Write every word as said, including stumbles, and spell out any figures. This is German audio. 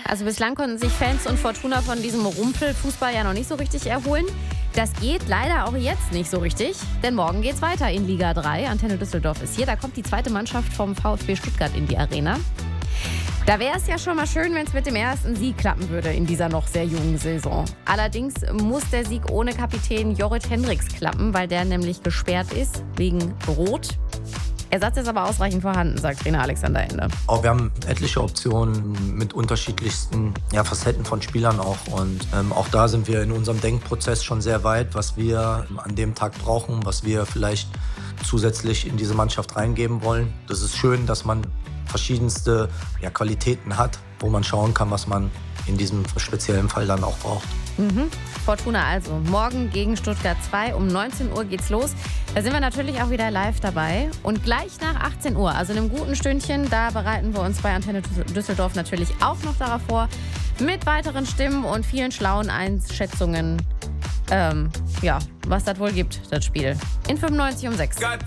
Also bislang konnten sich Fans und Fortuna von diesem Rumpelfußball ja noch nicht so richtig erholen. Das geht leider auch jetzt nicht so richtig, denn morgen geht's weiter in Liga drei. Antenne Düsseldorf ist hier, da kommt die zweite Mannschaft vom VfB Stuttgart in die Arena. Da wäre es ja schon mal schön, wenn es mit dem ersten Sieg klappen würde in dieser noch sehr jungen Saison. Allerdings muss der Sieg ohne Kapitän Jorrit Hendricks klappen, weil der nämlich gesperrt ist wegen Rot. Ersatz ist aber ausreichend vorhanden, sagt Trainer Alexander Ende. Auch wir haben etliche Optionen mit unterschiedlichsten ja, Facetten von Spielern auch. Und ähm, auch da sind wir in unserem Denkprozess schon sehr weit, was wir an dem Tag brauchen, was wir vielleicht zusätzlich in diese Mannschaft reingeben wollen. Das ist schön, dass man verschiedenste ja, Qualitäten hat, wo man schauen kann, was man in diesem speziellen Fall dann auch braucht. Mhm. Fortuna also. Morgen gegen Stuttgart zwei. Um neunzehn Uhr geht's los. Da sind wir natürlich auch wieder live dabei. Und gleich nach achtzehn Uhr, also in einem guten Stündchen, da bereiten wir uns bei Antenne Düsseldorf natürlich auch noch darauf vor. Mit weiteren Stimmen und vielen schlauen Einschätzungen. Ähm, ja, was das wohl gibt, das Spiel. In fünfundneunzig um sechs.